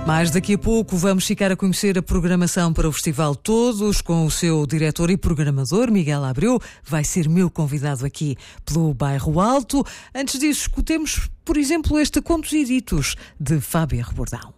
Mais daqui a pouco vamos ficar a conhecer a programação para o Festival Todos com o seu diretor e programador, Miguel Abreu. Vai ser meu convidado aqui pelo Bairro Alto. Antes disso, escutemos, por exemplo, este Contos e Ditos de Fábio Rebordão.